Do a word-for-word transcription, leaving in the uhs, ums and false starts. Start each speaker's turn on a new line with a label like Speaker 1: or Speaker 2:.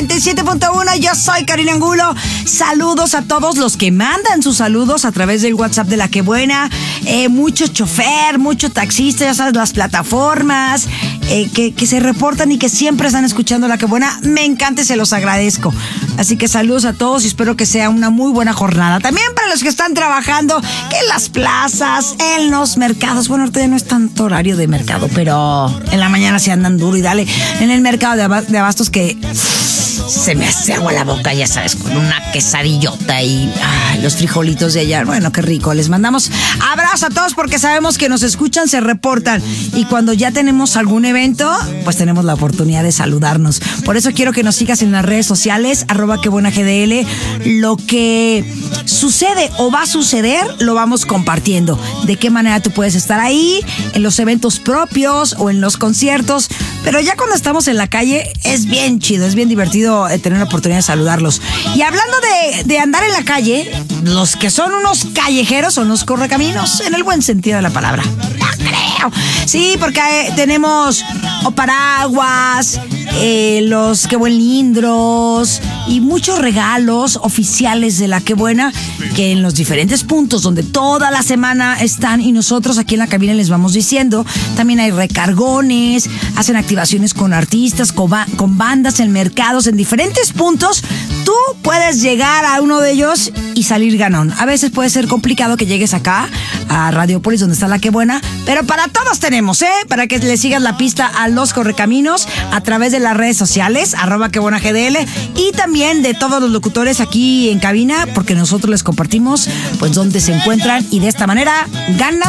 Speaker 1: noventa y siete punto uno. Yo soy Karina Angulo. Saludos a todos los que mandan sus saludos a través del WhatsApp de La Que Buena. Eh, mucho chofer, mucho taxista, ya sabes, las plataformas eh, que, que se reportan y que siempre están escuchando La Que Buena. Me encanta y se los agradezco. Así que saludos a todos y espero que sea una muy buena jornada. También para los que están trabajando que en las plazas, en los mercados. Bueno, ahorita ya no es tanto horario de mercado, pero en la mañana se andan duro y dale. En el mercado de, ab- de abastos que se me hace agua la boca, ya sabes, con una quesadillota y ay, los frijolitos de allá. Bueno, qué rico. Les mandamos abrazos a todos porque sabemos que nos escuchan, se reportan. Y cuando ya tenemos algún evento, pues tenemos la oportunidad de saludarnos. Por eso quiero que nos sigas en las redes sociales, arroba que buena G D L. Lo que sucede o va a suceder, lo vamos compartiendo. De qué manera tú puedes estar ahí, en los eventos propios o en los conciertos. Pero ya cuando estamos en la calle, es bien chido, es bien divertido tener la oportunidad de saludarlos. Y hablando de, de andar en la calle, los que son unos callejeros son los correcaminos, en el buen sentido de la palabra. No creo. Sí, porque eh, tenemos o paraguas, eh, los Qué Buen Lindros y muchos regalos oficiales de La Que Buena que en los diferentes puntos donde toda la semana están y nosotros aquí en la cabina les vamos diciendo. También hay recargones, hacen activaciones con artistas, con, ba- con bandas en mercados, en diferentes puntos. Tú puedes llegar a uno de ellos y salir ganón. A veces puede ser complicado que llegues acá a Radiopolis, donde está La Que Buena, pero para todos tenemos, ¿eh? Para que le sigas la pista a los correcaminos a través de las redes sociales, arroba que buena G D L, y también de todos los locutores aquí en cabina, porque nosotros les compartimos pues dónde se encuentran y de esta manera ganas